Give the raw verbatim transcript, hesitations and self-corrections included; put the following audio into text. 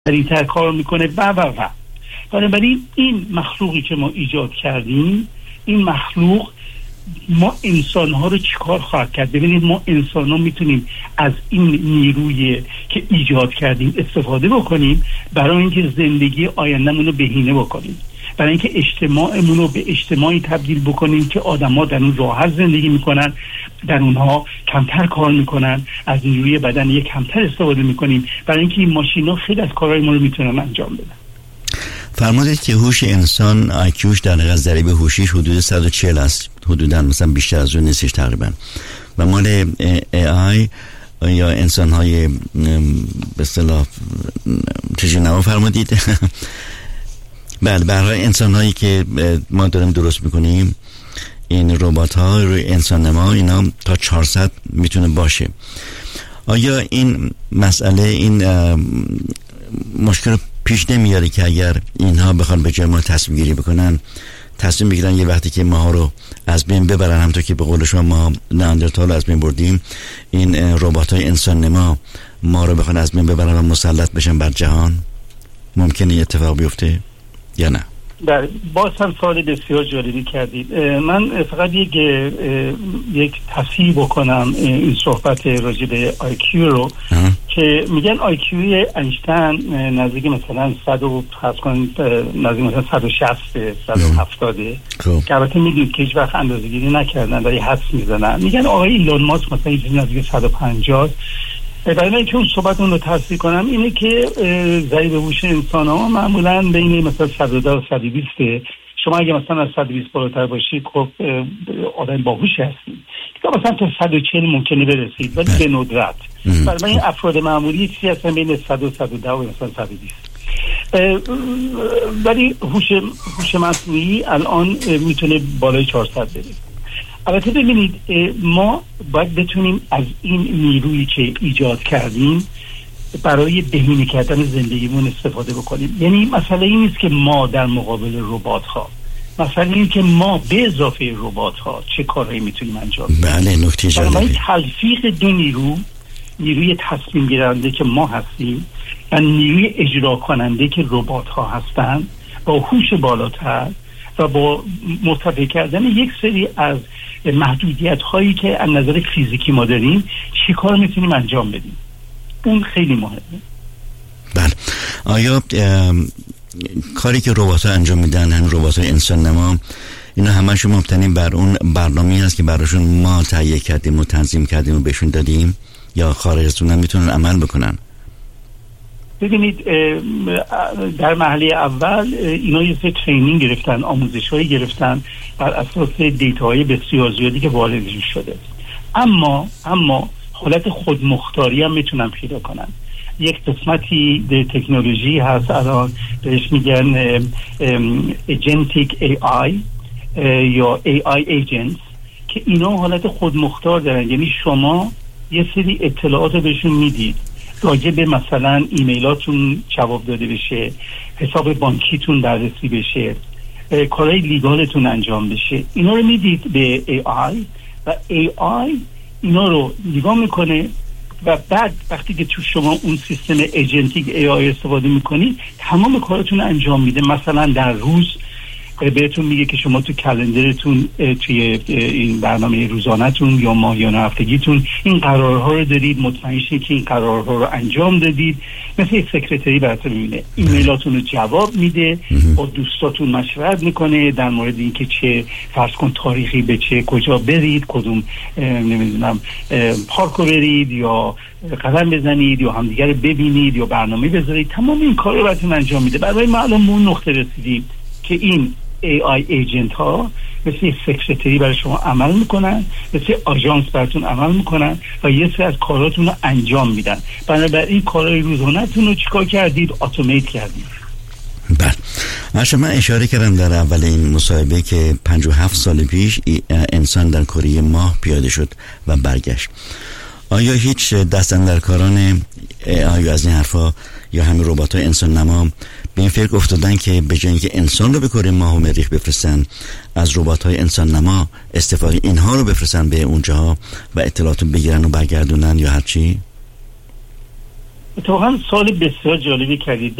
سریع‌تر کار میکنه و و و بنابراین این مخلوقی که ما ایجاد کردیم، این مخلوق ما انسان ها رو چیکار خواهد کرد؟ ببینید ما انسان ها میتونیم از این نیروی که ایجاد کردیم استفاده بکنیم برای اینکه زندگی آینده‌مون رو بهینه بکنیم، برای اینکه اجتماعمون رو به اجتماعی تبدیل بکنیم که آدم‌ها در اون راحت زندگی میکنن، در اونها کمتر کار میکنن، از نیروی بدن یک کمتر استفاده میکنیم، برای اینکه این ماشینا خیلی از کارهای ما رو میتونن انجام بدن. فرمودید که هوش انسان آی کیوش در نقاط ضریب هوشیش حدود صد و چهل است، حدوداً مثلا بیشتر از اون نیستش تقریبا، و مال ای آی یا انسان‌های به اصطلاح چیزی نما فرمودید بله برای انسان‌هایی که ما داریم درست میکنیم، این ربات‌ها روی انسان نما اینا تا چهارصد میتونه باشه. آیا این مسئله این مشکل پیش نمیاره که اگر اینها بخوان به جای ما تصمیم گیری بکنن، تصمیم بگیرن یه وقتی که ماها رو از بین ببرن، همونطور که به قول شما ما ناندرتال رو از بین بردیم، این ربات‌های انسان نما ما رو بخوان از بین ببرن و مسلط بشن بر جهان، ممکنه یه اتفاق بیفته یا نه؟ بله، باز هم سوال بسیار جالبی کردید. من فقط یک یک تصحیح بکنم این صحبت راجع به آی کیو رو اه. که میگن آی کیو اینشتین نزدیک مثلا صد و نزدیک مثلا صد و شصت صد و هفتاد که البته میدونید که هیچ وقت اندازه‌گیری نکردن ولی حدس میزنن. میگن آقای ایلون ماسک مثلا نزدیک صد و پنجاه. برای من که اون صحبت اون رو تصحیح کنم اینه که ضریب هوش انسان ها معمولا بین مثلا صد و ده و صد و بیست. شما اگه مثلا از صد و بیست بالاتر باشید خب آدم باهوش هستید، که مثلا تا صد و چهل ممکنه برسید ولی به ندرت. برای من این افراد معمولی چیزی هستن بین صد و صد و ده و مثلا صد و بیست. ولی هوش هوش مصنوعی الان میتونه بالای چهارصد بره. البته ببینید ما باید بتونیم از این نیرویی که ایجاد کردیم برای بهینه کردن زندگیمون استفاده بکنیم. یعنی مسئله این نیست که ما در مقابل ربات ها، مسئله این که ما به اضافه ربات ها چه کارهایی میتونیم انجام بدیم. بله، نکته جالبی. برای تلفیق دو نیرو، نیروی تصمیم گیرنده که ما هستیم و نیروی اجرا کننده که ربات ها هستن، با هوش بالاتر و با مرتفع کردن یک سری از محدودیت هایی که از نظر فیزیکی ما داریم چی کار میتونیم انجام بدیم، اون خیلی مهمه. بله، آیا کاری که ربات ها انجام میدن، هم ربات های انسان نما، اینا همشون مبتنی بر اون برنامه‌ای هست که براشون ما تهیه کردیم و تنظیم کردیم و بهشون دادیم، یا خارج از اون هم میتونن عمل بکنن؟ ببینید در مرحله اول اینا یه سری ترینینگ گرفتن، آموزش‌هایی گرفتن بر اساس دیتاهای بسیار زیادی که وارد شده، اما اما حالت خودمختاری هم میتونن پیدا کنن. یک قسمتی در تکنولوژی هست الان بهش میگن ایجنتیک ای آی یا ای آی ایجنتس که اینا حالت خودمختار دارن. یعنی شما یه سری اطلاعات بهشون میدید راجع به مثلا ایمیلاتون جواب داده بشه، حساب بانکیتون بررسی بشه، کارهای لیگالتون انجام بشه، اینا رو میدید به ای آی و ای آی اینا رو نگاه میکنه و بعد وقتی که تو شما اون سیستم ایجنتیک ای آی استفاده میکنی تمام کاراتون رو انجام میده. مثلا در روز بهتون میگه که شما تو کلندرتون توی این برنامه روزانه‌تون یا ماهیانه هفتگیتون این قرارها رو دارید، مطمئن شید که این قرارها رو انجام دادید. مثل یک سکرتری براتون میبینه، ایمیلاتون رو جواب میده، با دوستاتون مشورت میکنه در مورد اینکه چه فرض کن تاریخی به چه کجا برید، کدوم نمیدونم پارک رو برید یا قدم بزنید یا همدیگه رو ببینید یا برنامه بذارید. تمام این کار رو براتون انجام میده. برای معلوم اون نقطه رسیدیم که این ای آی ایجنت ها مثل یک سکرتری برای شما عمل میکنن، مثل آژانس براتون عمل میکنن و یه سری از کاراتون رو انجام میدن. بنابراین کارهای روزانه‌تون رو چیکار کردید؟ اتومات کردید. بله، اصلا من اشاره کردم در اول این مصاحبه که پنجاه و هفت سال پیش انسان در کره ماه پیاده شد و برگشت. آیا هیچ دستاندرکاران آیا از این حرفا یا همین ربات‌های انسان نما به این فکر افتادن که به جای اینکه انسان رو به کره ماه و مریخ بفرستن، از ربات‌های انسان نما استفاده اینها رو بفرستن به اونجاها و اطلاعات بگیرن و برگردونن یا هر چی؟ اتفاقا سوال بسیار جالبی کردید.